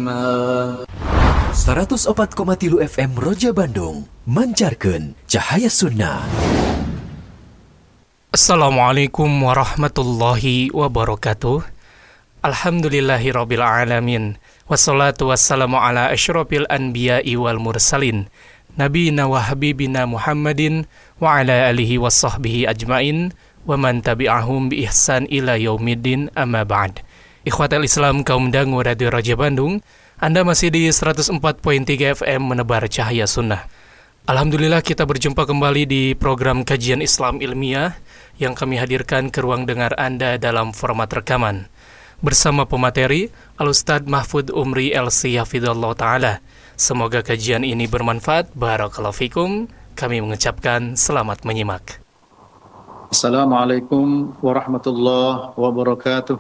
104,3 FM Roja Bandung mancarkeun cahaya sunnah. Assalamualaikum warahmatullahi wabarakatuh. Alhamdulillahirabbil alamin. Wassalatu wassalamu ala asyrafil anbiya'i wal mursalin. Nabiyina wa habibina Muhammadin wa ala alihi wassahbihi ajmain wa man tabi'ahum bi ihsan ila yaumiddin amma ba'd. Ikhwatal Islam kaum dangu Radio Roja Bandung, Anda masih di 104.3 FM menebar cahaya sunnah. Alhamdulillah kita berjumpa kembali di program kajian Islam ilmiah yang kami hadirkan ke ruang dengar Anda dalam format rekaman. Bersama pemateri Al-Ustadz Mahfud Umri LC Hafidhullah Ta'ala. Semoga kajian ini bermanfaat. Barakallahu fikum. Kami mengucapkan selamat menyimak. Assalamualaikum warahmatullahi wabarakatuh.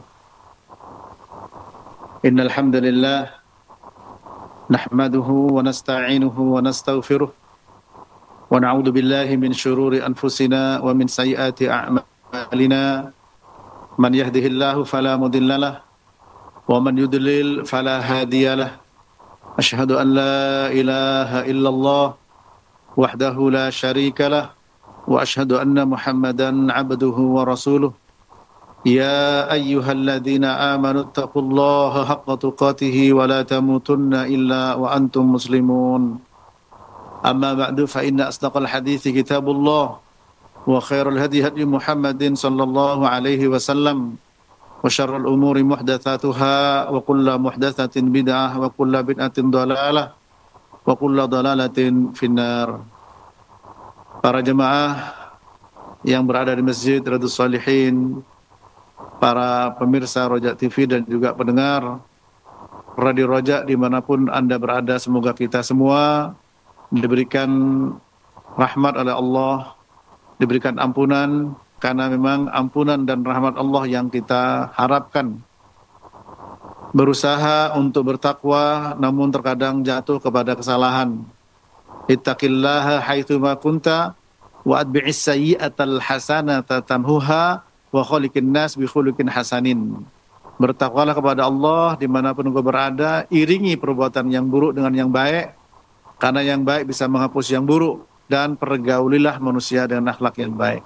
Innal hamdalillah nahmaduhu wa nasta'inuhu wa nastaghfiruh wa na'udzu billahi min shururi anfusina wa min sayyiati a'malina. Man yahdihillahu fala mudhillalah wa man yudlil fala hadiyalah. Asyhadu an la ilaha illallah wahdahu la syarikalah wa asyhadu anna Muhammadan 'abduhu wa rasuluh. Ya ayyuhalladzina amanu taqullaha haqqa tuqatih wa la tamutunna illa wa antum muslimun. Amma ba'du fa inna asdaqal hadithi kitabullah wa khairul hadi hadi Muhammadin sallallahu alaihi wasallam wa syarrul umuri muhdatsatuha wa kullu muhdatsatin bid'ah wa kullu bid'atin dhalalah wa kullu dhalalatin finnar. Para jemaah yang berada di Masjid Riyadhus Shalihin, para pemirsa Roja TV dan juga pendengar Radio Roja dimanapun Anda berada, semoga kita semua diberikan rahmat oleh Allah, diberikan ampunan, karena memang ampunan dan rahmat Allah yang kita harapkan. Berusaha untuk bertakwa namun terkadang jatuh kepada kesalahan. Ittaqillaha haitsu ma kunta wa atbi'is sayyi'atal hasanata tamhuha wa khaliqin nas bi khuluqin hasanin. Bertakwalah kepada Allah dimanapun engkau berada, iringi perbuatan yang buruk dengan yang baik, karena yang baik bisa menghapus yang buruk, dan pergaulilah manusia dengan akhlak yang baik.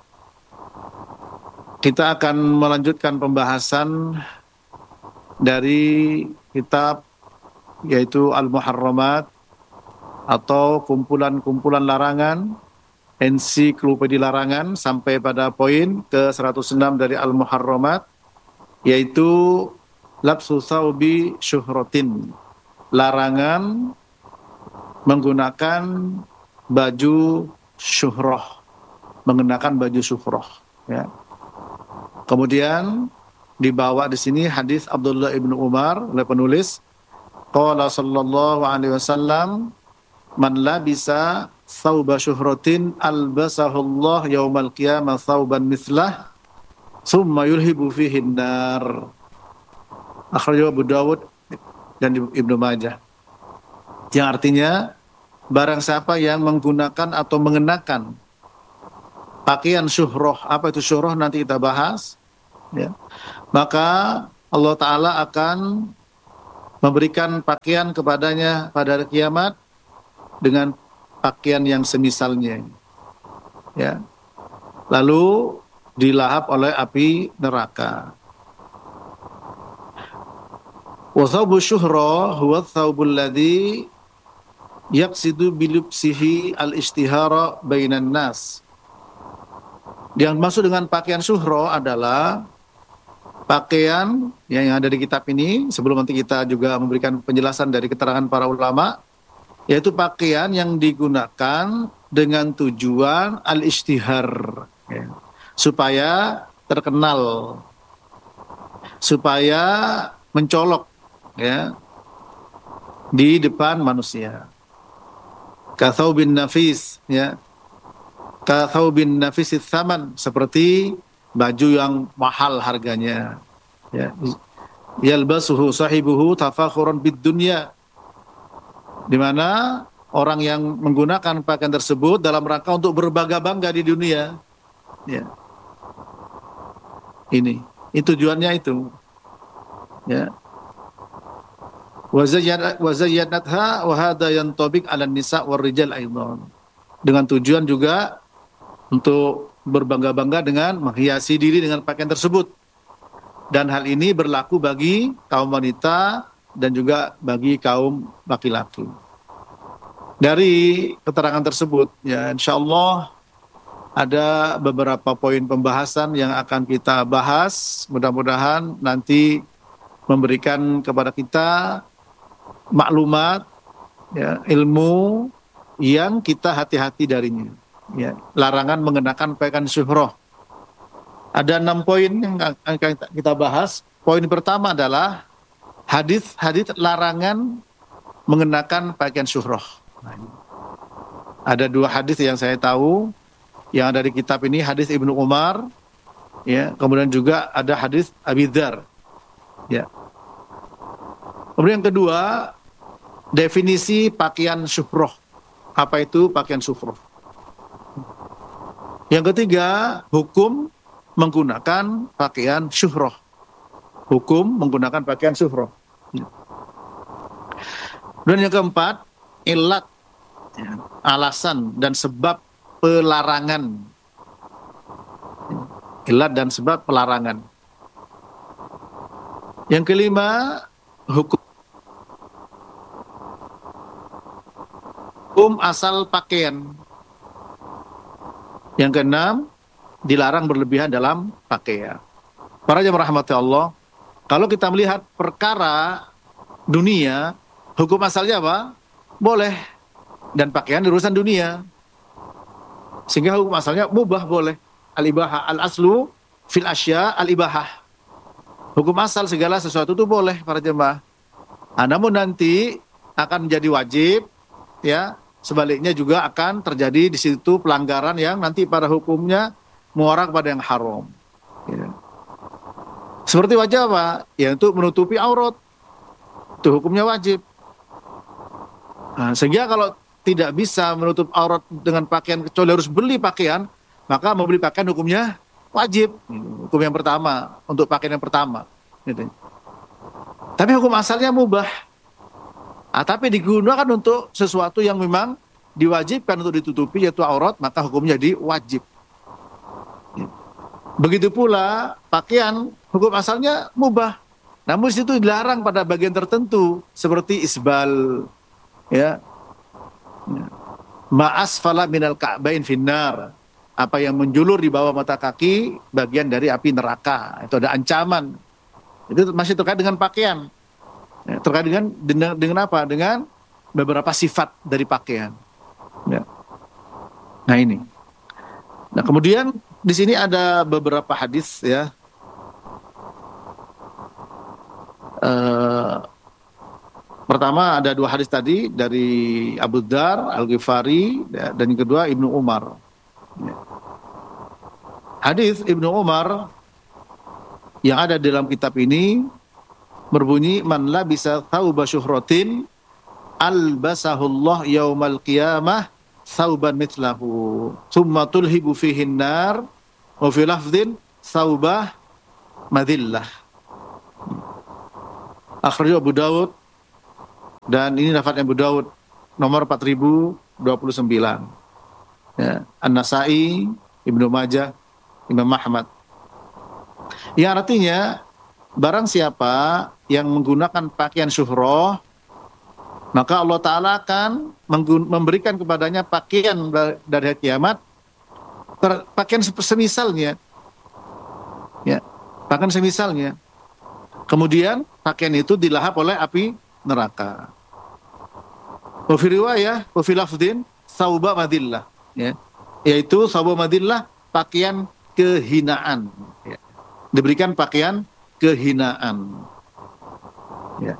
Kita akan melanjutkan pembahasan dari kitab yaitu Al-Muharramat atau kumpulan-kumpulan larangan, ensiklopedia larangan, sampai pada poin ke-106 dari Al-Muharramat, yaitu labsu thawbi syuhratin, larangan menggunakan baju syuhrah, mengenakan baju syuhrah, ya. Kemudian dibawa di sini hadis Abdullah ibnu Umar oleh penulis, qala sallallahu alaihi wasallam, man labisa thawba syuhratin albasahullah yaumal qiyamah thawban mithlah thumma yulhibu fihi an-nar. Akhrajahu Abu Dawud dan Ibnu Majah. Yang artinya, barang siapa yang menggunakan atau mengenakan pakaian syuhrah, apa itu syuhrah nanti kita bahas, ya, maka Allah Ta'ala akan memberikan pakaian kepadanya pada hari kiamat dengan pakaian yang semisalnya, ya, lalu dilahap oleh api neraka. Wa thawbu syuhrah huwa thawbul ladzi yaqsidu bilubsihi al-ishtihara bainan nas. Yang maksud dengan pakaian syuhrah adalah pakaian yang ada di kitab ini, sebelum nanti kita juga memberikan penjelasan dari keterangan para ulama, yaitu pakaian yang digunakan dengan tujuan al-ishtihar, ya, supaya terkenal, supaya mencolok, ya, di depan manusia. Kathaubin nafis, ya, kathaubin nafisit thaman, seperti baju yang mahal harganya, ya, yalbasuhu sahibuhu tafakhuran bid dunya, di mana orang yang menggunakan pakaian tersebut dalam rangka untuk berbangga-bangga di dunia, ya. Ini tujuannya itu, ya. Wa zayyanatha wa hadha yantabiq 'ala nisa war rijal aidan. Dengan tujuan juga untuk berbangga-bangga dengan menghiasi diri dengan pakaian tersebut. Dan hal ini berlaku bagi kaum wanita dan juga bagi kaum laki-laki. Dari keterangan tersebut, ya insyaallah ada beberapa poin pembahasan yang akan kita bahas. Mudah-mudahan nanti memberikan kepada kita maklumat, ya, ilmu yang kita hati-hati darinya. Ya, larangan mengenakan pakaian syuhrah. Ada 6 poin yang akan kita bahas. Poin pertama adalah hadis larangan mengenakan pakaian syuhrah. Ada 2 hadis yang saya tahu yang ada di kitab ini, hadis Ibnu Umar, ya, kemudian juga ada hadis Abi Dzar. Ya. Kemudian yang kedua, definisi pakaian syuhrah. Apa itu pakaian syuhrah? Yang ketiga, hukum menggunakan pakaian syuhrah. Hukum menggunakan pakaian syuhrah. Dan yang keempat, ilat, ya, alasan dan sebab pelarangan. Ilat dan sebab pelarangan. Yang kelima, hukum asal pakaian. Yang keenam, dilarang berlebihan dalam pakaian. Para jemaah rahmati Allah, kalau kita melihat perkara dunia, hukum asalnya apa? Boleh. Dan pakaian urusan dunia. Sehingga hukum asalnya mubah, boleh. Al-ibahah, al-aslu fil asya al-ibahah. Hukum asal segala sesuatu itu boleh, para jemaah. Namun nanti akan menjadi wajib, ya. Sebaliknya juga akan terjadi di situ pelanggaran yang nanti pada hukumnya muara kepada yang haram. Ya. Seperti wajib apa? Ya, untuk menutupi aurat. Itu hukumnya wajib. Nah, sehingga kalau tidak bisa menutup aurat dengan pakaian kecuali harus beli pakaian, maka membeli pakaian hukumnya wajib. Hukum yang pertama, untuk pakaian yang pertama. Gitu. Tapi hukum asalnya mubah. Tapi digunakan untuk sesuatu yang memang diwajibkan untuk ditutupi, yaitu aurat, maka hukumnya jadi wajib. Begitu pula pakaian, hukum asalnya mubah. Namun itu dilarang pada bagian tertentu, seperti isbal, ya, ma'asfala minal ka'bain finnar, apa yang menjulur di bawah mata kaki bagian dari api neraka. Itu ada ancaman. Itu masih terkait dengan pakaian. Ya, terkait dengan apa? Dengan beberapa sifat dari pakaian. Ya. Nah ini. Nah kemudian di sini ada beberapa hadis, ya. Pertama ada 2 hadis tadi dari Abu Dzar Al-Ghifari, ya, dan yang kedua Ibnu Umar. Ya. Hadis Ibnu Umar yang ada dalam kitab ini berbunyi, man labisa thawba syuhratin albasahullah yaumal qiyamah thawban mithlahu thumma tulhibu fihin nar wa fi lafdhin thawbah madillah. Akhrajahu Abu Daud, dan ini lafadznya Abu Daud nomor 4029. Ya, An-Nasa'i, Ibnu Majah, Imam Ahmad. Yang artinya barang siapa yang menggunakan pakaian syuhrah, maka Allah Ta'ala akan memberikan kepadanya pakaian dari hari kiamat, pakaian semisalnya, ya, pakaian semisalnya. Kemudian pakaian itu dilahap oleh api neraka. Wa fi riwayah, wa fi lafdhin thawba madillah, ya, yaitu thawba madillah, pakaian kehinaan, ya. Diberikan pakaian kehinaan, ya.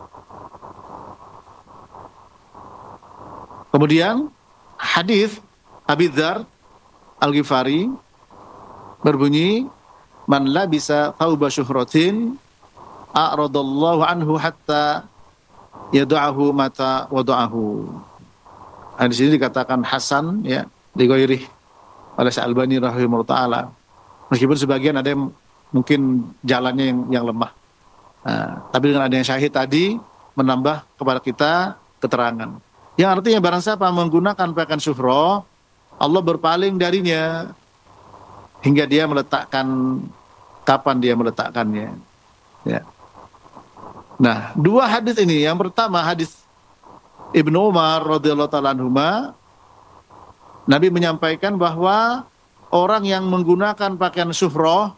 Kemudian hadis Abi Dzar Al-Ghifari berbunyi, man labisa thawba syuhratin a'radallahu anhu hatta yad'ahu mata wada'ahu. Di sini dikatakan hasan, ya, di ghairi oleh Syalbani rahimahullah taala. Meskipun sebagian ada yang mungkin jalannya yang lemah. Tapi dengan adanya syahid tadi, menambah kepada kita keterangan. Yang artinya barang siapa menggunakan pakaian syuhra, Allah berpaling darinya hingga dia meletakkan kapan dia meletakkannya. Ya. Nah, dua hadis ini, yang pertama hadis Ibnu Umar radhiyallahu taala anhuma, Nabi menyampaikan bahwa orang yang menggunakan pakaian syuhra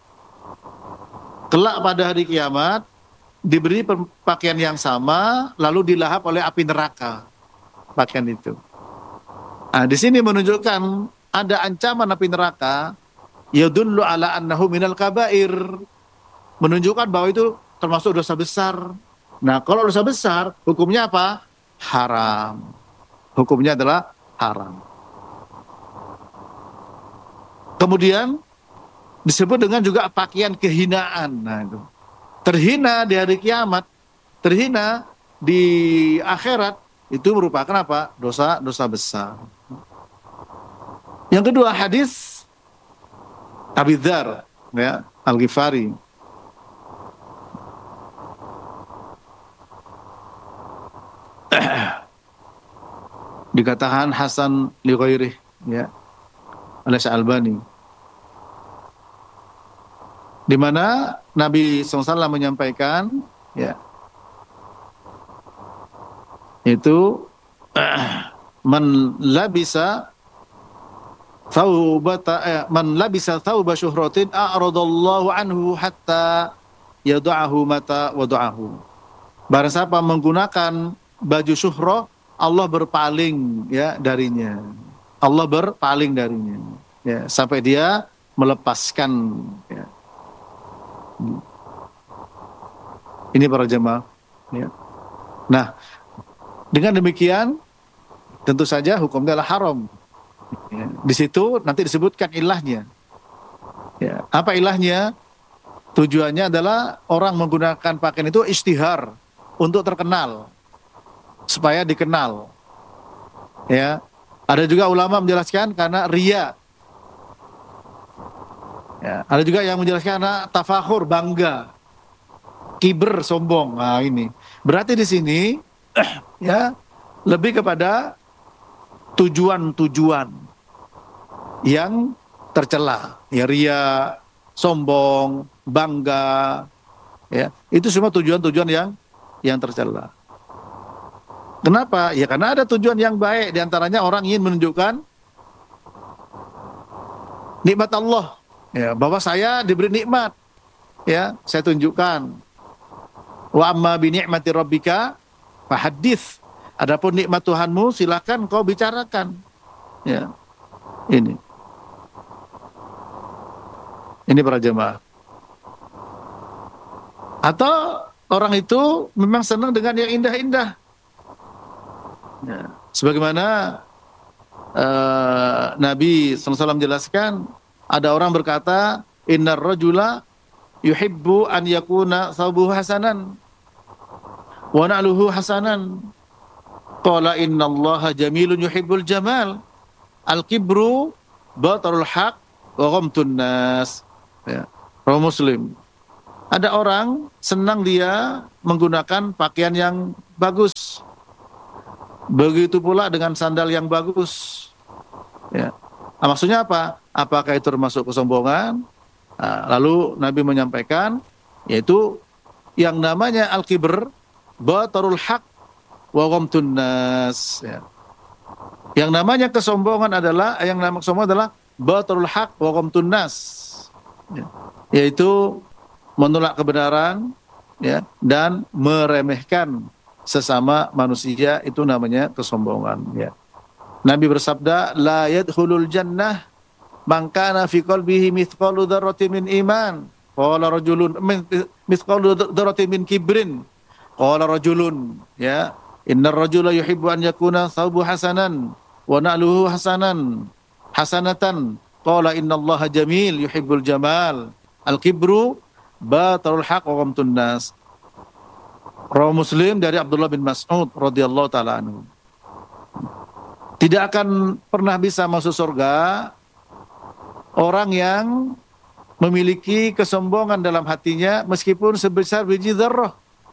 kelak pada hari kiamat diberi pakaian yang sama lalu dilahap oleh api neraka pakaian itu. Nah, di sini menunjukkan ada ancaman api neraka, yadullu ala annahu minal kabair, menunjukkan bahwa itu termasuk dosa besar. Nah, kalau dosa besar hukumnya apa? Haram. Hukumnya adalah haram. Kemudian disebut dengan juga pakaian kehinaan. Nah, itu terhina di hari kiamat, terhina di akhirat, itu merupakan apa? Dosa besar. Yang kedua hadis Abi Dzar, ya, Al-Ghifari. Dikatakan Hasan li ghairih, ya, oleh Syalbani, di mana Nabi SAW menyampaikan, ya, itu man labisa thawba syuhratin a'radallahu anhu hatta yad'ahu mata wada'ahu. Barang siapa menggunakan baju syuhra, Allah berpaling, ya, darinya. Allah berpaling darinya, ya, sampai dia melepaskan, ya. Ini para jemaah, ya. Nah, dengan demikian tentu saja hukumnya adalah haram. Ya, di situ nanti disebutkan ilahnya. Ya, apa ilahnya? Tujuannya adalah orang menggunakan pakaian itu istihar, untuk terkenal, supaya dikenal. Ya, ada juga ulama menjelaskan karena riya. Ya, ada juga yang menjelaskan karena tafakhur, bangga, kiber, sombong. Nah, ini berarti di sini ya lebih kepada tujuan-tujuan yang tercela, ya, riya, sombong, bangga, ya, itu semua tujuan-tujuan yang tercela. Kenapa? Ya karena ada tujuan yang baik, diantaranya orang ingin menunjukkan nikmat Allah, ya, bahwa saya diberi nikmat, ya, saya tunjukkan. Wa amma bi ni'mati rabbika fahaddits. Adapun nikmat Tuhanmu silakan kau bicarakan. Ya. Ini para jemaah. Atau orang itu memang senang dengan yang indah-indah. Ya. Sebagaimana Nabi SAW menjelaskan, ada orang berkata, innar rajula yuhibbu an yakuna thawbuhu hasanan wa na'luhu hasanan. Qala innallaha jamilun yuhibbul jamal. Al-kibru batarul haq wa ghamtun nas. Ya. Rawi Muslim. Ada orang senang dia menggunakan pakaian yang bagus. Begitu pula dengan sandal yang bagus. Ya. Nah, maksudnya apa? Apakah itu termasuk kesombongan? Nah, lalu Nabi menyampaikan, yaitu yang namanya al-kibr batarul haq wa ghamtun nas. Ya. Yang namanya kesombongan adalah batarul haq wa ghamtun nas. Ya. Yaitu menolak kebenaran, ya, dan meremehkan sesama manusia, itu namanya kesombongan, ya. Nabi bersabda, la yadkhulul jannah man kana fi qalbihi mithqalu dzarratin min iman. Qala rajulun mithqalu dzarratin min kibrin. Qala rajulun, ya, innar rajula yuhibbu an yakuna thawbu hasanan wa na'luhu hasanatan. Qala innallaha jamil yuhibbul jamal. Al-kibru batarul haq wa ghamtun nas. Rawi Muslim dari Abdullah bin Mas'ud radhiyallahu taala anhu. Tidak akan pernah bisa masuk surga orang yang memiliki kesombongan dalam hatinya meskipun sebesar biji dzarrah.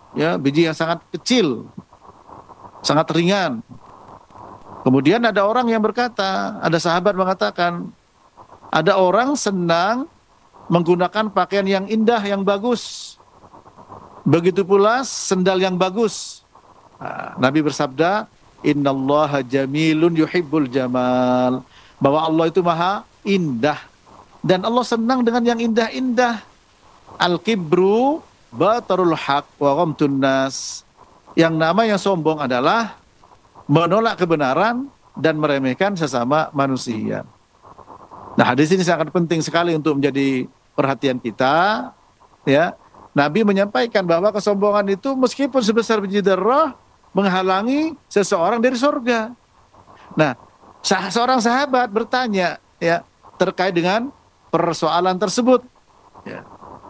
ya, biji yang sangat kecil, sangat ringan. Kemudian ada orang yang berkata, ada sahabat mengatakan, ada orang senang menggunakan pakaian yang indah, yang bagus. Begitu pula sendal yang bagus. Nabi bersabda, innallaha jamilun yuhibbul jamal. Bahwa Allah itu maha indah. Dan Allah senang dengan yang indah-indah. Al-kibru batarul haq wa ghamtun nas. Yang namanya sombong adalah menolak kebenaran dan meremehkan sesama manusia. Nah, hadis ini sangat penting sekali untuk menjadi perhatian kita, ya. Nabi menyampaikan bahwa kesombongan itu meskipun sebesar biji zarrah menghalangi seseorang dari surga. Nah, seorang sahabat bertanya, ya, terkait dengan persoalan tersebut, ya.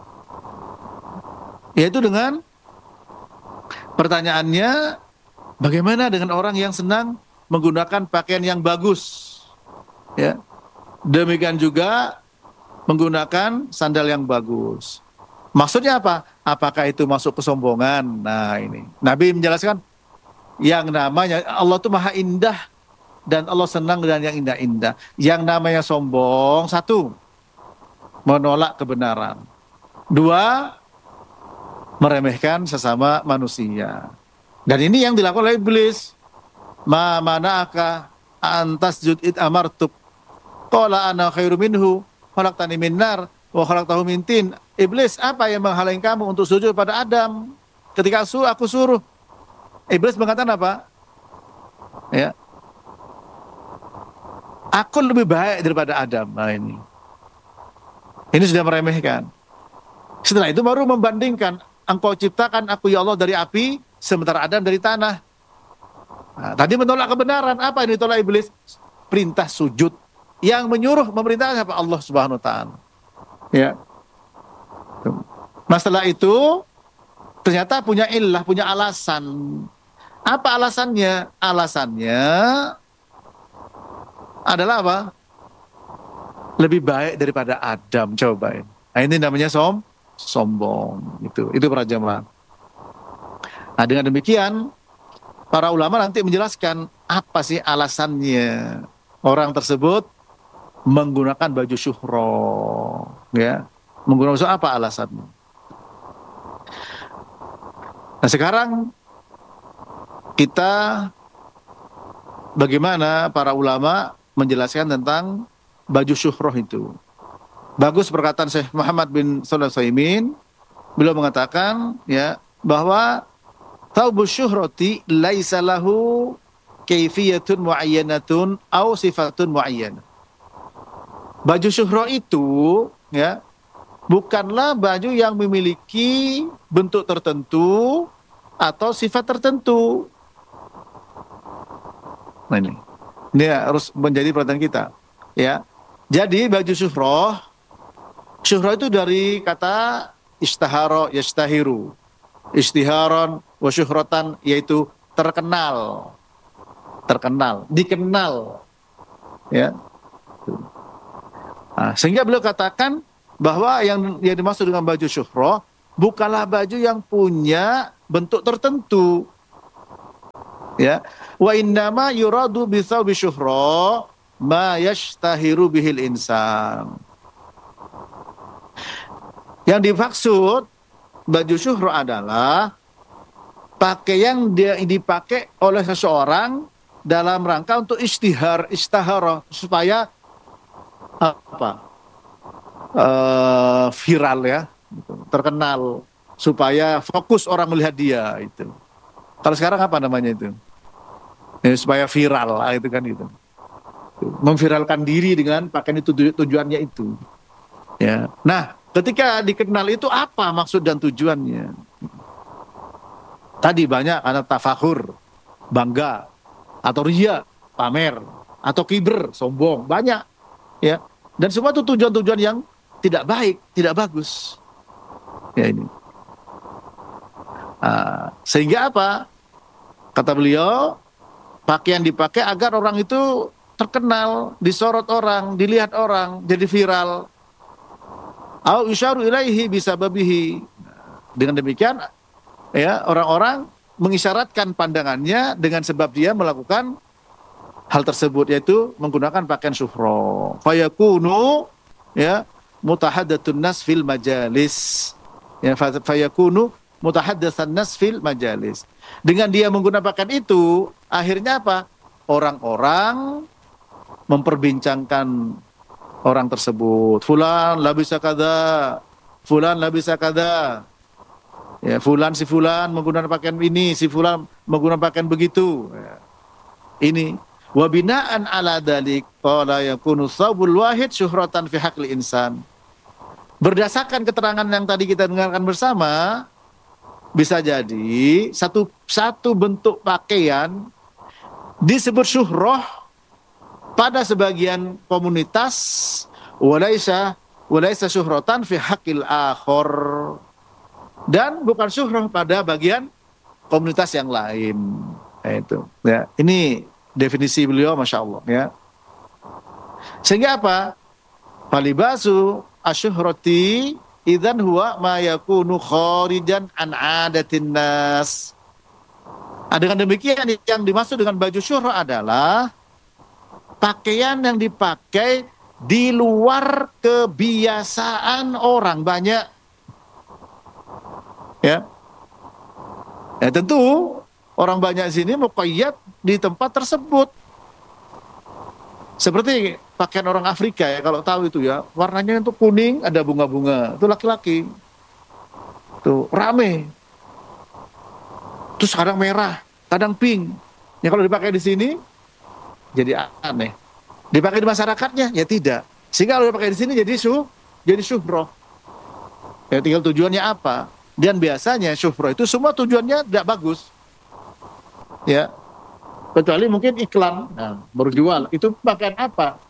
Yaitu dengan pertanyaannya, bagaimana dengan orang yang senang menggunakan pakaian yang bagus, ya. Demikian juga menggunakan sandal yang bagus. Maksudnya apa? Apakah itu masuk kesombongan? Nah, ini Nabi menjelaskan, yang namanya Allah itu maha indah dan Allah senang dengan yang indah-indah. Yang namanya sombong, satu, menolak kebenaran. Dua, meremehkan sesama manusia. Dan ini yang dilakukan oleh iblis. Ma mana'aka antas jud'id amartuk. Qala ana khairu minhu, khalaqtani min nar wa khalaqtahu min tin. Iblis, apa yang menghalangi kamu untuk sujud pada Adam ketika aku suruh? Iblis mengatakan apa? Ya. Aku lebih baik daripada Adam. Nah, ini sudah meremehkan. Setelah itu baru membandingkan, engkau ciptakan aku ya Allah dari api, sementara Adam dari tanah. Nah, tadi menolak kebenaran. Apa yang ditolak iblis? Perintah sujud. Yang menyuruh memerintahkan apa? Allah Subhanahu wa taala. Ya. Masalah itu ternyata punya illah, punya alasan. Apa alasannya? Alasannya adalah apa? Lebih baik daripada Adam. Cobain. Nah, ini namanya sombong. Itu para jemaah. Nah, dengan demikian para ulama nanti menjelaskan apa sih alasannya orang tersebut menggunakan baju syuhro, ya. Menggunakan baju apa alasannya? Nah, sekarang kita bagaimana para ulama menjelaskan tentang baju syuhroh itu. Bagus perkataan Syekh Muhammad bin Shalih Al-Utsaimin, beliau mengatakan, ya, bahwa thawbus syuhrati laisa lahu kaifiyatun muayyanatun au sifatun muayyanah. Baju syuhroh itu, ya, bukanlah baju yang memiliki bentuk tertentu atau sifat tertentu. Nah, ini harus menjadi perhatian kita, ya. Jadi baju syuhroh itu dari kata ishtahara yastahiru, istiharon wa syuhratan, yaitu terkenal, dikenal, ya. Nah, sehingga beliau katakan bahwa yang dimaksud dengan baju syuhroh bukanlah baju yang punya bentuk tertentu, ya. Wa innama yuradu bi thawbi syuhroh ma yashtahiru bihil insan. Yang dimaksud baju syuhroh adalah pakaian yang dipakai oleh seseorang dalam rangka untuk istihara, supaya apa? Viral, ya, terkenal, supaya fokus orang melihat dia itu. Kalau sekarang apa namanya itu? Ya, supaya viral, itu kan itu. Memviralkan diri dengan pakaian itu, tujuannya itu. Ya. Nah, ketika dikenal itu apa maksud dan tujuannya? Tadi banyak ada tafakhur, bangga, atau riya, pamer, atau kibr, sombong, banyak, ya. Dan semua itu tujuan-tujuan yang tidak baik, tidak bagus. Ya, ini. Sehingga apa? Kata beliau, pakaian dipakai agar orang itu terkenal, disorot orang, dilihat orang, jadi viral. Au isyaru ilaihi bisababihi. Dengan demikian ya, orang-orang mengisyaratkan pandangannya dengan sebab dia melakukan hal tersebut, yaitu menggunakan pakaian syuhra. Fayakunu, ya, mutahaddatsun nas fil majalis. Ya, fayakunu mutahaddatsan nas fil majalis. Dengan dia menggunakan pakaian itu, akhirnya apa? Orang-orang memperbincangkan orang tersebut. Fulan labisa kada, fulan labisa kada. Ya, fulan si fulan menggunakan pakaian ini, si fulan menggunakan pakaian begitu. Ya. Ini wa binaan ala dzalik qala yakunu thawbul wahid syuhratan fi haqqil insan. Berdasarkan keterangan yang tadi kita dengarkan bersama, bisa jadi satu bentuk pakaian disebut syuhrah pada sebagian komunitas, walaisa syuhratan fi haqqil akhar, dan bukan syuhrah pada bagian komunitas yang lain. Nah, itu ya, ini definisi beliau, masya Allah, ya. Sehingga apa? Falibasu asyuhrati idzan huwa ma yakunu kharijan an adatin nas. Dengan demikian, yang dimaksud dengan baju syuhrah adalah pakaian yang dipakai di luar kebiasaan orang banyak. Ya. Ya, tentu orang banyak di sini muqayyad di tempat tersebut. Seperti pakaian orang Afrika, ya, kalau tahu itu, ya, warnanya itu kuning, ada bunga-bunga. Itu laki-laki. Tuh, rame. Terus kadang merah, kadang pink. Ya, kalau dipakai di sini jadi aneh. Dipakai di masyarakatnya ya tidak. Sehingga kalau dipakai di sini jadi syuhrah. Ya, tinggal tujuannya apa? Dan biasanya syuhrah itu semua tujuannya tidak bagus. Ya. Kecuali mungkin iklan, nah, berjual. Itu pakaian apa?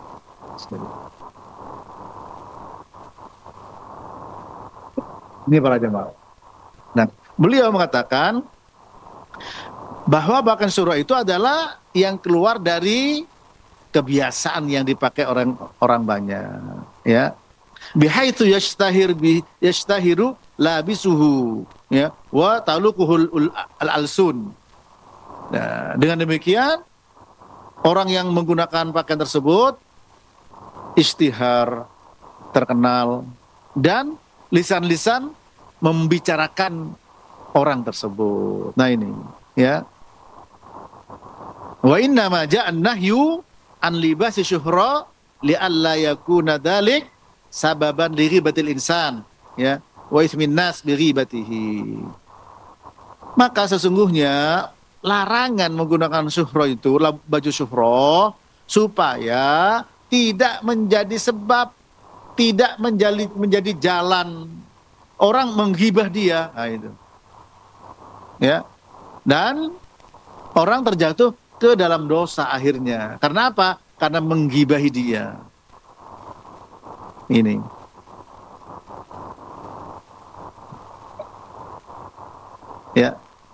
Ini para jemaah. Nah, beliau mengatakan bahwa pakaian syuhrah itu adalah yang keluar dari kebiasaan yang dipakai orang banyak, ya. Bihaitsu yastahiru labisuhu, ya, wa taluquhul al-alsun. Nah, dengan demikian orang yang menggunakan pakaian tersebut ishtihar, terkenal, dan lisan-lisan membicarakan orang tersebut. Nah, ini, ya. Wa inna ma ja'an nahyu an libasi syuhra li alla yakuna dzalik sababan li ghibatil insan, ya, wa ismin nas bi ghibatihi. Maka sesungguhnya larangan menggunakan syuhra itu, baju syuhra, supaya tidak menjadi sebab, tidak menjadi jalan orang menghibah dia. Nah, itu, ya, dan orang terjatuh ke dalam dosa akhirnya. Karena apa? Karena menggibahi dia. Ini. Ya.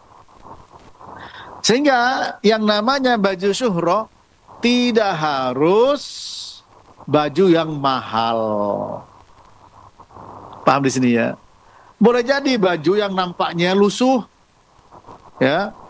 Sehingga yang namanya baju syuhra tidak harus baju yang mahal. Paham di sini, ya? Boleh jadi baju yang nampaknya lusuh, ya,